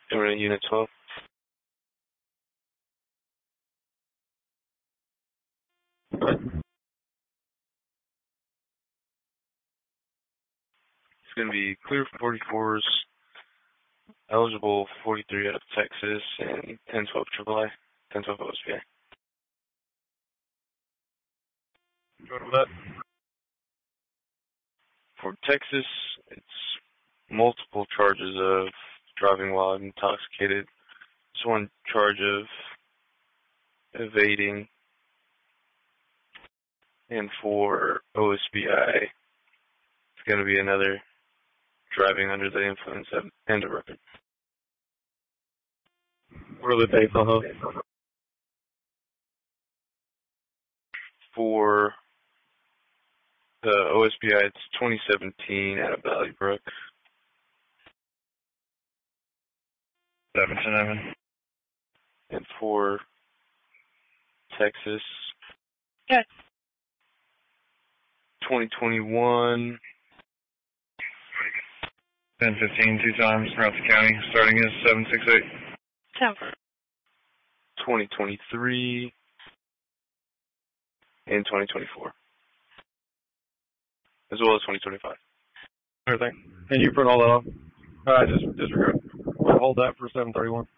Permanent Unit 12. It's going to be clear 44s, eligible 43 out of Texas, and 1012 AAA, 1012 OSBI. Go with that. For Texas, it's multiple charges of driving while intoxicated. It's one charge of evading. And for OSBI, it's going to be another driving under the influence and a record. What are the dates on those? For the OSBI, it's 2017 out of Valley Brook. 7-7. And for Texas, 2021. 10-15, 2 times, Ramsey County, starting is 768. 2023 and 2024, as well as 2025. Everything. And you print all that off? Just disregard. We'll hold that for 731.